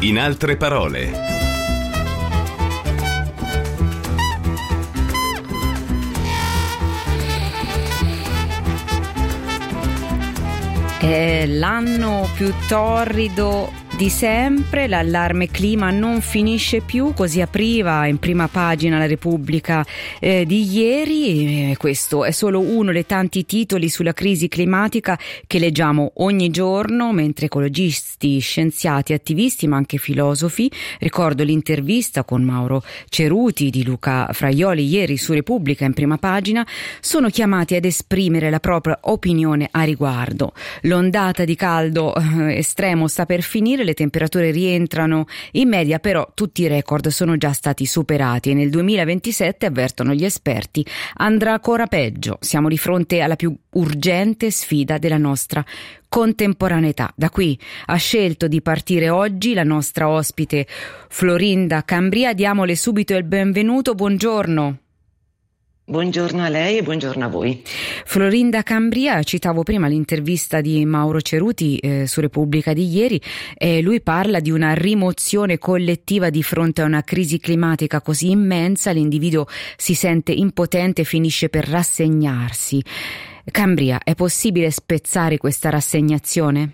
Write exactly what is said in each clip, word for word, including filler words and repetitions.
In altre parole. È l'anno più torrido di sempre, l'allarme clima non finisce più, così apriva in prima pagina la Repubblica eh, di ieri. E questo è solo uno dei tanti titoli sulla crisi climatica che leggiamo ogni giorno, mentre ecologisti, scienziati, attivisti ma anche filosofi, ricordo l'intervista con Mauro Ceruti di Luca Fraioli ieri su Repubblica in prima pagina, sono chiamati ad esprimere la propria opinione a riguardo. L'ondata di caldo eh, estremo sta per finire, le temperature rientrano in media, però tutti i record sono già stati superati e nel duemilaventisette, avvertono gli esperti, andrà ancora peggio. Siamo di fronte alla più urgente sfida della nostra contemporaneità. Da qui ha scelto di partire oggi la nostra ospite Florinda Cambria. Diamole subito il benvenuto. Buongiorno. Buongiorno a lei e buongiorno a voi. Florinda Cambria, citavo prima l'intervista di Mauro Ceruti eh, su Repubblica di ieri, e lui parla di una rimozione collettiva di fronte a una crisi climatica così immensa, l'individuo si sente impotente e finisce per rassegnarsi. Cambria, è possibile spezzare questa rassegnazione?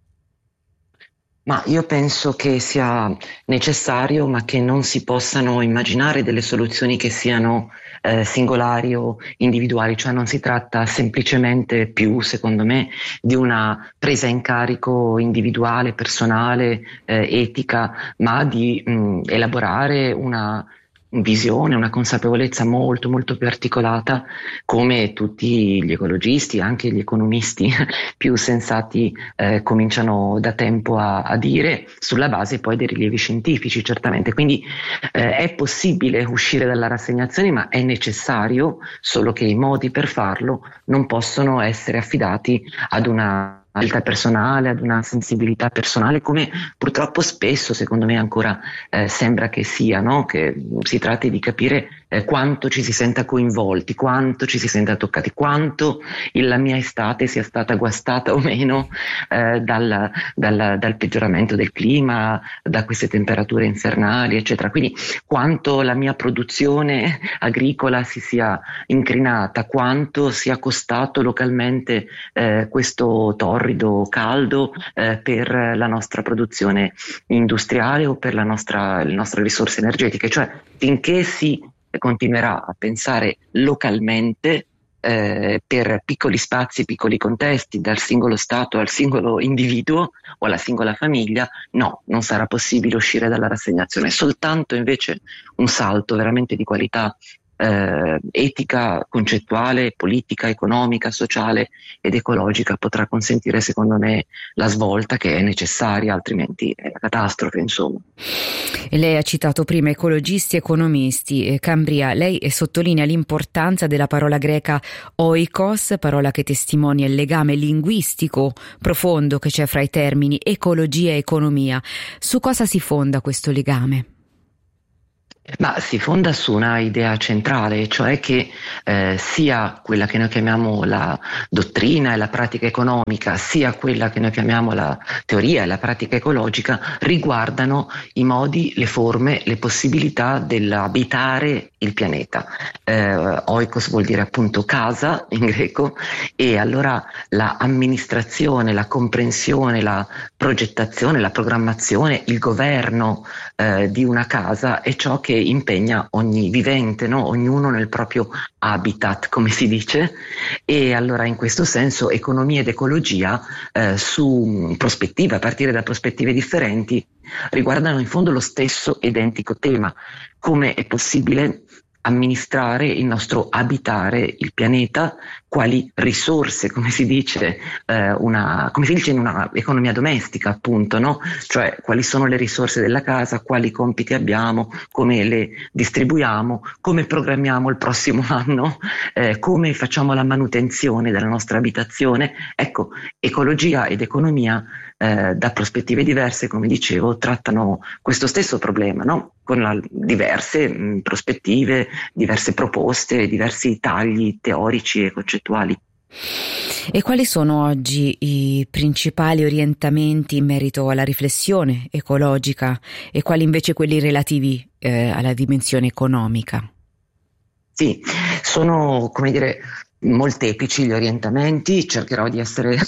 Ma io penso che sia necessario, ma che non si possano immaginare delle soluzioni che siano eh, singolari o individuali, cioè non si tratta semplicemente più, secondo me, di una presa in carico individuale, personale, eh, etica, ma di mh, elaborare una visione, una consapevolezza molto molto più articolata, come tutti gli ecologisti, anche gli economisti più sensati eh, cominciano da tempo a, a dire, sulla base poi dei rilievi scientifici, certamente. Quindi eh, è possibile uscire dalla rassegnazione, ma è necessario, solo che i modi per farlo non possono essere affidati ad una scelta personale, ad una sensibilità personale, come purtroppo spesso, secondo me, ancora eh, sembra che sia, no? Che si tratti di capire eh, quanto ci si senta coinvolti, quanto ci si senta toccati, quanto il, la mia estate sia stata guastata o meno eh, dal, dal, dal peggioramento del clima, da queste temperature infernali, eccetera. Quindi quanto la mia produzione agricola si sia incrinata, quanto sia costato localmente eh, questo torrido caldo eh, per la nostra produzione industriale o per la nostra, le nostre risorse energetiche. Cioè, finché si continuerà a pensare localmente eh, per piccoli spazi, piccoli contesti, dal singolo stato al singolo individuo o alla singola famiglia, no, non sarà possibile uscire dalla rassegnazione. Soltanto invece un salto veramente di qualità Eh, etica, concettuale, politica, economica, sociale ed ecologica potrà consentire, secondo me, la svolta che è necessaria, altrimenti è la catastrofe, insomma. E lei ha citato prima ecologisti e economisti. eh, Cambria, lei sottolinea l'importanza della parola greca oikos, parola che testimonia il legame linguistico profondo che c'è fra i termini ecologia e economia. Su cosa si fonda questo legame? Ma si fonda su una idea centrale, cioè che eh, sia quella che noi chiamiamo la dottrina e la pratica economica, sia quella che noi chiamiamo la teoria e la pratica ecologica, riguardano i modi, le forme, le possibilità dell'abitare il pianeta. Eh, oikos vuol dire appunto casa in greco, e allora la amministrazione, la comprensione, la progettazione, la programmazione, il governo eh, di una casa è ciò che impegna ogni vivente, no? Ognuno nel proprio habitat, come si dice, e allora in questo senso economia ed ecologia eh, su prospettive, a partire da prospettive differenti, riguardano in fondo lo stesso identico tema: come è possibile amministrare il nostro abitare il pianeta, quali risorse, come si dice, eh, una, come si dice in una economia domestica, appunto, no? Cioè quali sono le risorse della casa, quali compiti abbiamo, come le distribuiamo, come programmiamo il prossimo anno, eh, come facciamo la manutenzione della nostra abitazione. Ecco, ecologia ed economia eh, da prospettive diverse, come dicevo, trattano questo stesso problema, no? Con la, diverse mh, prospettive, diverse proposte, diversi tagli teorici e concettuali. E quali sono oggi i principali orientamenti in merito alla riflessione ecologica e quali invece quelli relativi eh, alla dimensione economica? Sì, sono, come dire, molteplici gli orientamenti, cercherò di essere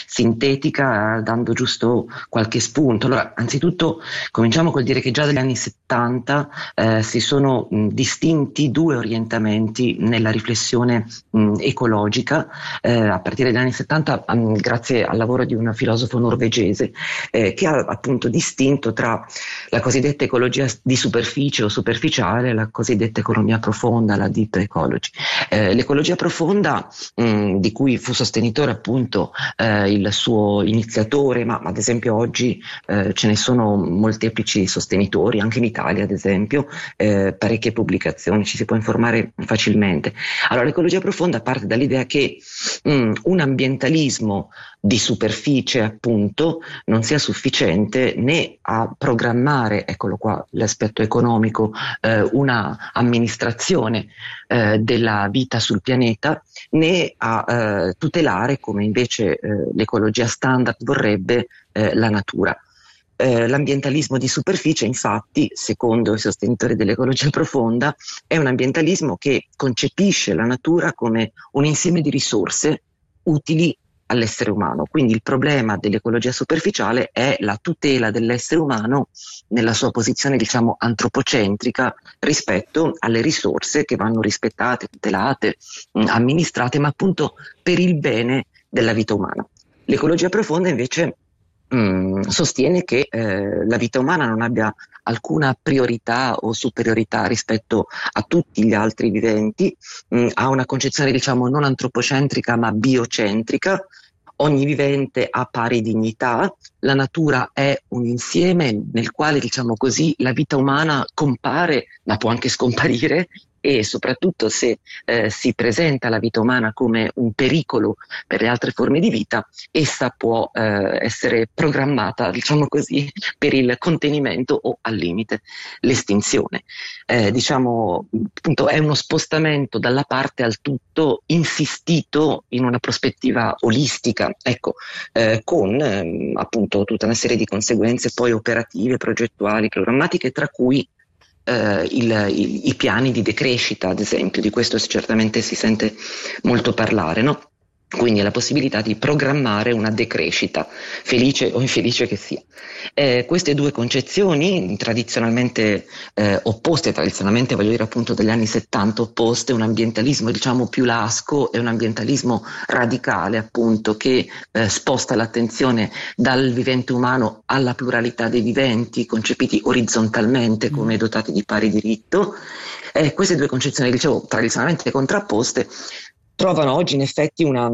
sintetica dando giusto qualche spunto. Allora, anzitutto cominciamo col dire che già dagli anni settanta eh, si sono mh, distinti due orientamenti nella riflessione mh, ecologica, eh, a partire dagli anni settanta mh, grazie al lavoro di un filosofo norvegese eh, che ha appunto distinto tra la cosiddetta ecologia di superficie o superficiale e la cosiddetta economia profonda, la deep ecology. Eh, l'ecologia profonda Mh, di cui fu sostenitore appunto eh, il suo iniziatore, ma ad esempio oggi eh, ce ne sono molteplici sostenitori, anche in Italia ad esempio, eh, parecchie pubblicazioni, ci si può informare facilmente. Allora, l'ecologia profonda parte dall'idea che mh, un ambientalismo di superficie appunto non sia sufficiente né a programmare, eccolo qua l'aspetto economico, eh, una amministrazione eh, della vita sul pianeta, né a eh, tutelare, come invece eh, l'ecologia standard vorrebbe, eh, la natura. Eh, l'ambientalismo di superficie, infatti, secondo i sostenitori dell'ecologia profonda, è un ambientalismo che concepisce la natura come un insieme di risorse utili all'essere umano. Quindi il problema dell'ecologia superficiale è la tutela dell'essere umano nella sua posizione, diciamo, antropocentrica rispetto alle risorse che vanno rispettate, tutelate, mh, amministrate, ma appunto per il bene della vita umana. L'ecologia profonda invece mh, sostiene che eh, la vita umana non abbia alcuna priorità o superiorità rispetto a tutti gli altri viventi, mh, ha una concezione, diciamo, non antropocentrica ma biocentrica. Ogni vivente ha pari dignità, la natura è un insieme nel quale, diciamo così, la vita umana compare ma può anche scomparire, e soprattutto se eh, si presenta la vita umana come un pericolo per le altre forme di vita, essa può eh, essere programmata, diciamo così, per il contenimento o al limite l'estinzione. Eh, diciamo, appunto, è uno spostamento dalla parte al tutto insistito in una prospettiva olistica, ecco, eh, con eh, appunto tutta una serie di conseguenze poi operative, progettuali, programmatiche, tra cui Uh, il, i, i piani di decrescita, ad esempio. Di questo certamente si sente molto parlare, no? Quindi la possibilità di programmare una decrescita, felice o infelice che sia. Eh, queste due concezioni tradizionalmente eh, opposte, tradizionalmente voglio dire appunto dagli anni settanta opposte, un ambientalismo diciamo più lasco e un ambientalismo radicale appunto che eh, sposta l'attenzione dal vivente umano alla pluralità dei viventi concepiti orizzontalmente come dotati di pari diritto. Eh, queste due concezioni, dicevo, tradizionalmente contrapposte, trovano oggi in effetti una,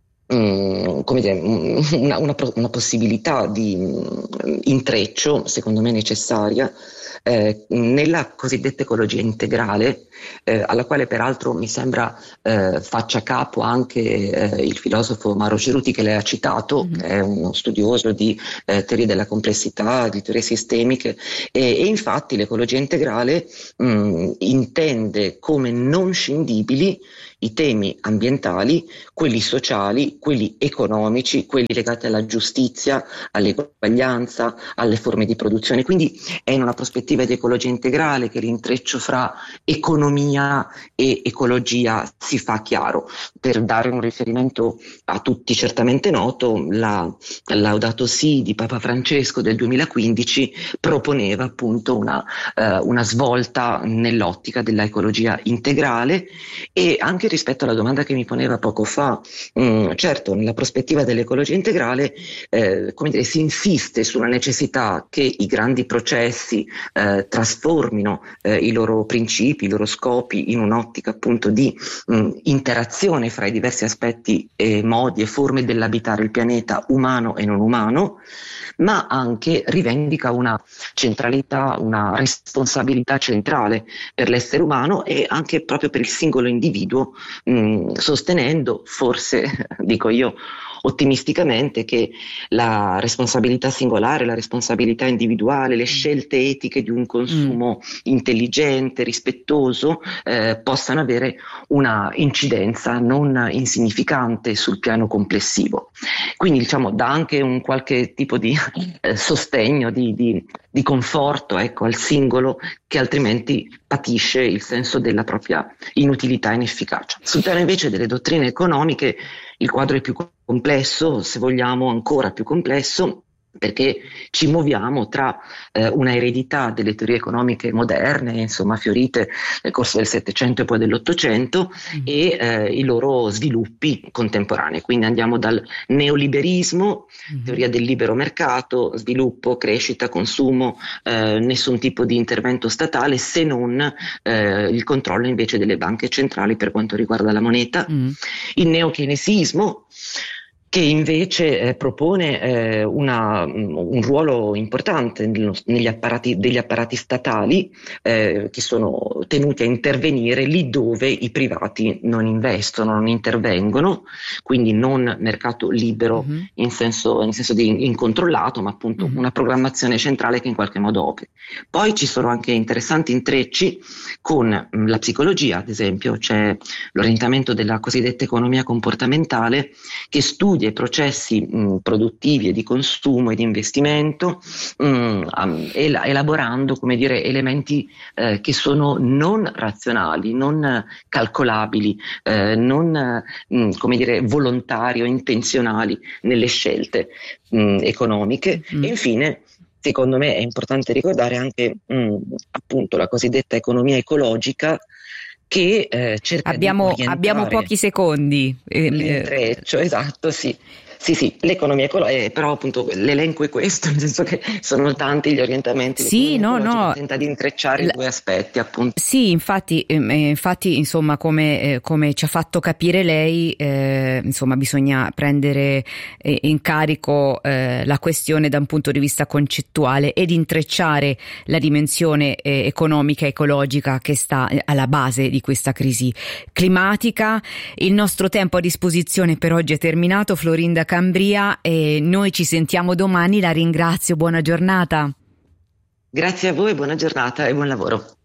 um, come dire, una, una, una possibilità di um, intreccio, secondo me necessaria, eh, nella cosiddetta ecologia integrale, eh, alla quale peraltro mi sembra eh, faccia capo anche eh, il filosofo Mauro Ceruti, che lei ha citato, mm-hmm. che è uno studioso di eh, teorie della complessità, di teorie sistemiche, e, e infatti l'ecologia integrale mh, intende come non scindibili i temi ambientali, quelli sociali, quelli economici, quelli legati alla giustizia, all'eguaglianza, alle forme di produzione. Quindi è in una prospettiva di ecologia integrale che l'intreccio fra economia e ecologia si fa chiaro. Per dare un riferimento a tutti certamente noto, la Laudato Si di Papa Francesco del duemilaquindici proponeva appunto una, eh, una svolta nell'ottica della ecologia integrale. E anche rispetto alla domanda che mi poneva poco fa, mh, certo, nella prospettiva dell'ecologia integrale, eh, come dire, si insiste sulla necessità che i grandi processi eh, trasformino eh, i loro principi, i loro scopi in un'ottica appunto di mh, interazione fra i diversi aspetti e modi e forme dell'abitare il pianeta umano e non umano, ma anche rivendica una centralità, una responsabilità centrale per l'essere umano e anche proprio per il singolo individuo, mh, sostenendo, forse dico io ottimisticamente che la responsabilità singolare, la responsabilità individuale, le scelte etiche di un consumo mm. intelligente, rispettoso, eh, possano avere una incidenza non insignificante sul piano complessivo. Quindi diciamo dà anche un qualche tipo di eh, sostegno, di, di, di conforto, ecco, al singolo che altrimenti patisce il senso della propria inutilità e inefficacia. Sul piano invece delle dottrine economiche il quadro è più complesso, se vogliamo ancora più complesso, perché ci muoviamo tra eh, una eredità delle teorie economiche moderne, insomma fiorite nel corso del Settecento e poi dell'Ottocento, mm. e eh, i loro sviluppi contemporanei. Quindi andiamo dal neoliberismo, mm. teoria del libero mercato, sviluppo, crescita, consumo, eh, nessun tipo di intervento statale se non eh, il controllo invece delle banche centrali per quanto riguarda la moneta. Mm. Il neokeynesismo, che invece eh, propone eh, una, un ruolo importante nello, negli apparati, degli apparati statali eh, che sono tenuti a intervenire lì dove i privati non investono, non intervengono, quindi non mercato libero mm-hmm. in senso, in senso di incontrollato, ma appunto mm-hmm. una programmazione centrale che in qualche modo opera. Poi ci sono anche interessanti intrecci con mh, la psicologia, ad esempio, c'è l'orientamento della cosiddetta economia comportamentale che studia i processi mh, produttivi e di consumo e di investimento, mh, um, el- elaborando, come dire, elementi eh, che sono non razionali, non calcolabili, eh, non mh, come dire, volontari o intenzionali nelle scelte mh, economiche. Mm. E infine, secondo me è importante ricordare anche mh, appunto la cosiddetta economia ecologica, che eh, cerca abbiamo, di orientare abbiamo pochi secondi. L'intreccio, esatto, sì. Sì, sì, l'economia ecologica, eh, però appunto l'elenco è questo, nel senso che sono tanti gli orientamenti. Sì, no, no. Tenta di intrecciare L- i due aspetti, appunto. Sì, infatti, eh, infatti, insomma, come, eh, come ci ha fatto capire lei, eh, insomma, bisogna prendere eh, in carico eh, la questione da un punto di vista concettuale ed intrecciare la dimensione eh, economica e ecologica che sta alla base di questa crisi climatica. Il nostro tempo a disposizione per oggi è terminato. Florinda Cambria, e noi ci sentiamo domani. La ringrazio, buona giornata. Grazie a voi, buona giornata e buon lavoro.